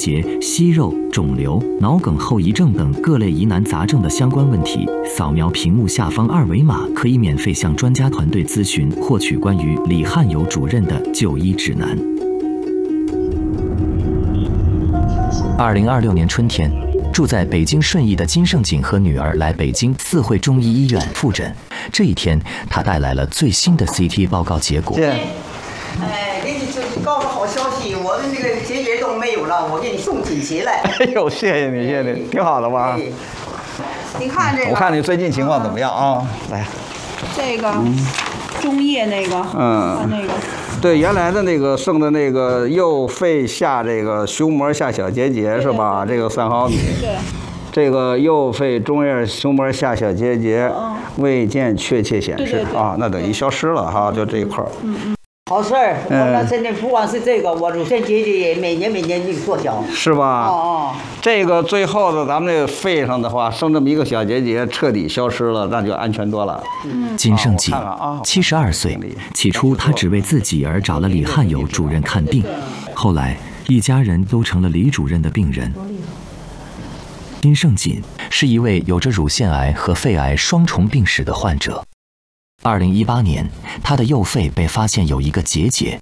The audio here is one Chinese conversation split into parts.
节、息肉、肿瘤、脑梗后遗症等各类疑难杂症的相关问题，扫描屏幕下方二维码，可以免费向专家团队咨询，获取关于李汉友主任的就医指南。2026年春天，住在北京顺义的金胜锦和女儿来北京四惠中医医院复诊。这一天，他带来了最新的 CT 报告结果。 哎，给你告个好消息，我的那个结节都没有了，我给你送锦旗来。 哎呦，谢谢你，谢谢你，挺好的吧？ 你看这个， 我看你最近情况怎么样啊？来， 这个中叶那个，看那个。 对，原来的那个剩的那个右肺下这个胸膜下小结节是吧？这个3毫米。 对。 这个右肺中叶胸膜下小结节未见确切显示啊，那等于消失了哈，就这一块儿。 好事儿，我们现在不光是这个，我乳腺结节也每年就缩小， 是吧？这个最后的咱们这个肺上的话，剩这么一个小结节彻底消失了，那就安全多了。 金胜锦，72岁，起初他只为自己而找了李汉友主任看病，后来一家人都成了李主任的病人。金胜锦是一位有着乳腺癌和肺癌双重病史的患者。2018年，他的右肺被发现有一个结节。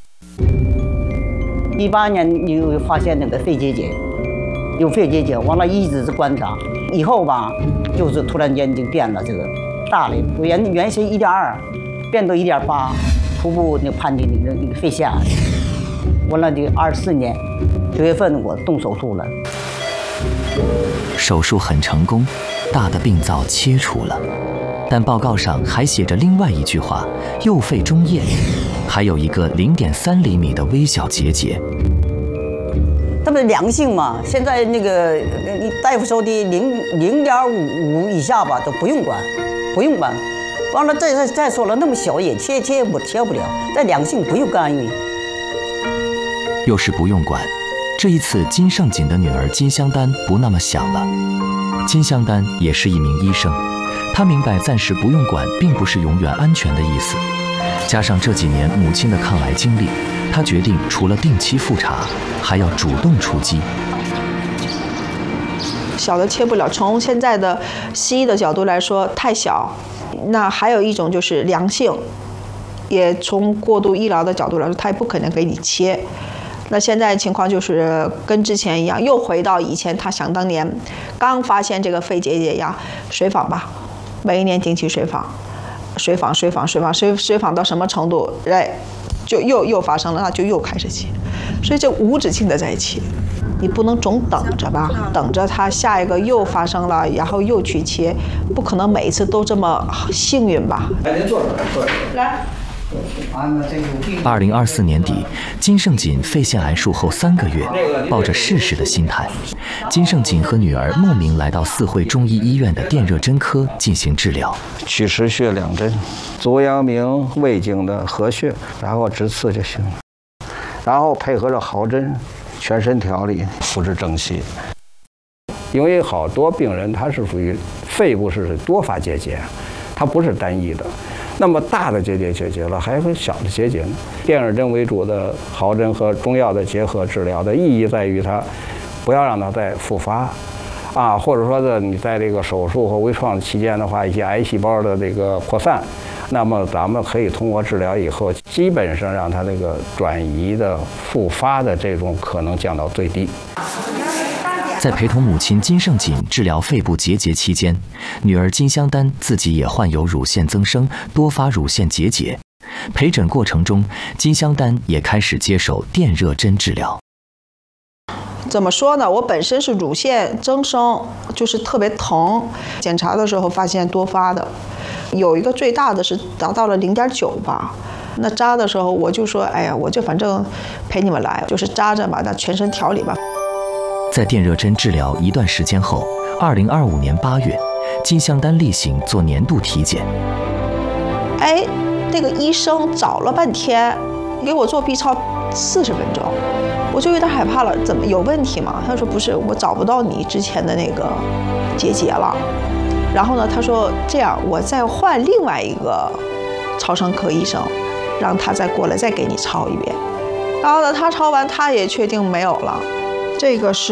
18年就发现那个肺结节，有肺结节，完了一直是观察，以后吧，就是突然间就变了，这个大了，原先1.2，变到1.8，初步那判定那个肺腺癌。完了就24年9月份我动手术了。 手术很成功，大的病灶切除了，但报告上还写着另外一句话：右肺中叶还有一个0.3厘米的微小结节。 这不是良性嘛？现在那个大夫说的0.55以下吧都不用管，不用管。完了再说了，那么小也切不了，在良性不用干预。 又是不用管。这一次，金胜锦的女儿金香丹不那么想了。金香丹也是一名医生，她明白暂时不用管并不是永远安全的意思。加上这几年母亲的抗癌经历，她决定除了定期复查，还要主动出击。 小的切不了，从现在的西医的角度来说太小。那还有一种就是良性，也从过度医疗的角度来说，他也不可能给你切。那现在情况就是跟之前一样，又回到以前他想当年刚发现这个肺结节一样，随访吧，每一年定期随访到什么程度，哎，就又发生了，那就又开始切，所以就无止境的在切，你不能总等着吧，等着它下一个又发生了，然后又去切，不可能每一次都这么幸运吧？ 来，您坐着来。 2024年底，金胜锦肺腺癌术后3个月，抱着试试的心态，金胜锦和女儿慕名来到四惠中医医院的电热针科进行治疗。 曲池穴2针，足阳明胃经的合穴，然后直刺就行了。然后配合着毫针，全身调理，复治正气。因为好多病人他是属于肺部是多发结节，它不是单一的。那么大的结节解决了，还有小的结节呢。电热针为主的毫针和中药的结合治疗的意义在于它不要让它再复发，或者说呢，你在这个手术和微创期间的话，一些癌细胞的这个扩散，那么咱们可以通过治疗以后，基本上让它那个转移的复发的这种可能降到最低。 在陪同母亲金胜锦治疗肺部结节期间，女儿金香丹自己也患有乳腺增生、多发乳腺结节。陪诊过程中，金香丹也开始接受电热针治疗。 怎么说呢？我本身是乳腺增生，就是特别疼。检查的时候发现多发的，有一个最大的是达到了0.9吧。那扎的时候我就说，哎呀，我就反正陪你们来，就是扎着吧，那全身调理吧。 在电热针治疗一段时间后，2025年8月，金香丹例行做年度体检。 哎，那个医生找了半天，给我做 B 超40分钟，我就有点害怕了，怎么有问题吗？他说不是，我找不到你之前的那个结节了。然后呢，他说这样，我再换另外一个超声科医生，让他再过来再给你超一遍。然后呢，他超完他也确定没有了。这个是